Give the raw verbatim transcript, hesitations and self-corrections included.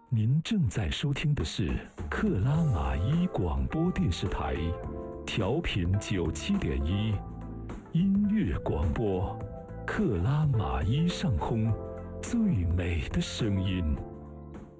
您正在收听的是克拉玛依广播电视台，调频九七点一，音乐广播，克拉玛依上空最美的声音。